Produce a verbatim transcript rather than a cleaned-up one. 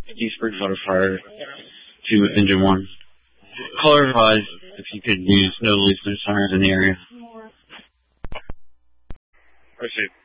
East Bridgewater Fire to Engine one. Color advised if you could use no leaf no sirens in the area. Proceed.